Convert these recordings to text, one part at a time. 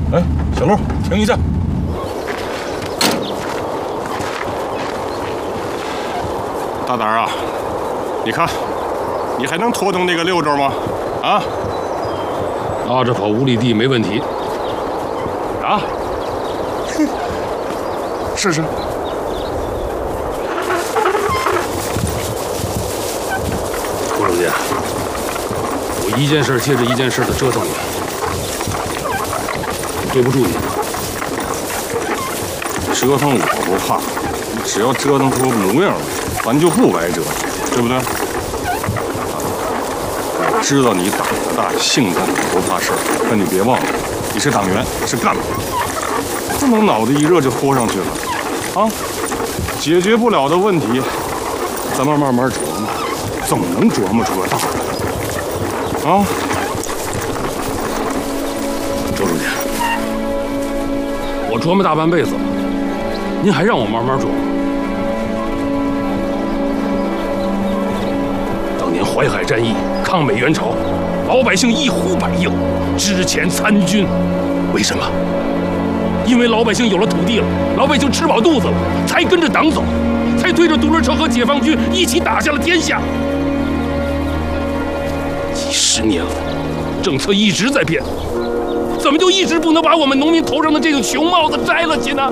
哎，小陆，停一下。大胆啊！你看，你还能拖动那个溜轴吗？啊？ 拉着跑5里地没问题。 啊？试试。 顾书记，我一件事接着一件事的折腾你，对不住你。 折腾我不怕，你只要折腾出模样来，咱就不白折腾，对不对？我知道你胆子大，性子不怕事儿，但你别忘了，你是党员，是干部，不能脑袋一热就拖上去了，啊！解决不了的问题，咱们慢慢琢磨，总能琢磨出个道理，啊！ 周书记，我琢磨大半辈子了，您还让我慢慢琢磨。当年淮海战役，抗美援朝，老百姓一呼百应，支前参军。为什么？因为老百姓有了土地了，老百姓吃饱肚子了，才跟着党走，才推着独轮车和解放军一起打下了天下。几10年了，政策一直在变，怎么就一直不能把我们农民头上的这顶熊帽子摘了去呢？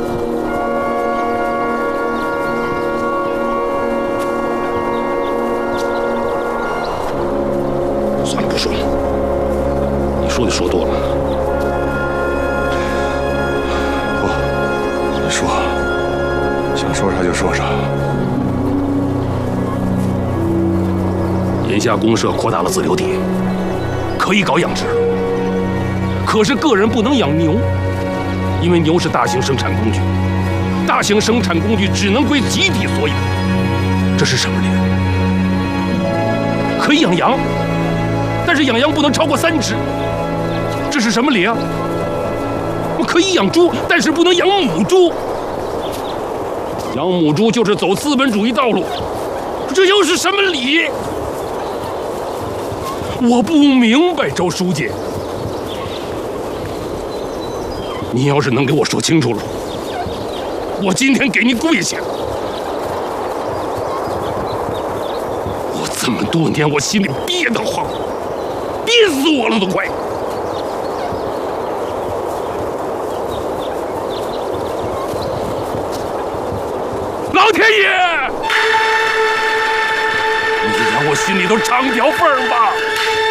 算了，不说了，你说的说多了。 你说，想说啥就说啥。 眼下公社扩大了自留地，可以搞养殖了。可是个人不能养牛，因为牛是大型生产工具，大型生产工具只能归集体所有。这是什么理？可以养羊，但是养羊不能超过3只。这是什么理啊？我可以养猪，但是不能养母猪。养母猪就是走资本主义道路，这又是什么理？我不明白，周书记，你要是能给我说清楚了，我今天给你跪下。我这么多年，我心里憋得慌，憋死我了都快。老天爷，你让我心里头长条缝吧。